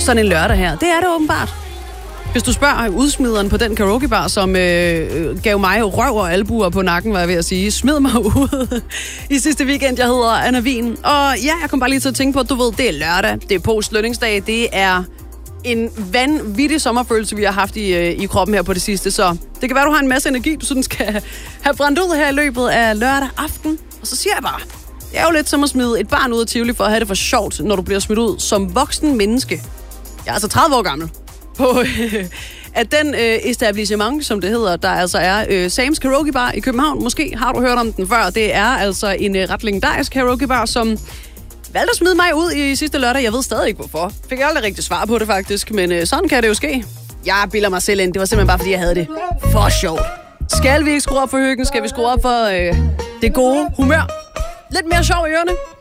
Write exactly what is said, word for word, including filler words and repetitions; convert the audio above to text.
sådan en lørdag her. Det er det åbenbart. Hvis du spørger udsmideren på den karaokebar, som øh, gav mig røv og albuer på nakken, var jeg ved at sige, smid mig ud i sidste weekend. Jeg hedder Anna Wien. Og ja, jeg kom bare lige til at tænke på, at du ved, det er lørdag, det er post-lønningsdag, det er en vanvittig sommerfølelse, vi har haft i, øh, i kroppen her på det sidste. Så det kan være, du har en masse energi, du sådan skal have brændt ud her i løbet af lørdag aften. Og så siger jeg bare, det er jo lidt som at smide et barn ud af Tivoli for at have det for sjovt, når du bliver smidt ud som voksen menneske. Jeg er altså tredive år gammel. På øh, at den øh, etablissement, som det hedder, der altså er øh, Sam's Karaoke Bar i København. Måske har du hørt om den før. Det er altså en øh, ret legendarisk karaoke bar, som valgte at smide mig ud i sidste lørdag. Jeg ved stadig ikke, hvorfor. Fik jeg aldrig rigtig svar på det, faktisk. Men øh, sådan kan det jo ske. Jeg bilder mig selv ind. Det var simpelthen bare, fordi jeg havde det for sjovt. Skal vi ikke skrue op for hyggen? Skal vi skrue op for øh, det gode humør? Lidt mere sjov i ørerne?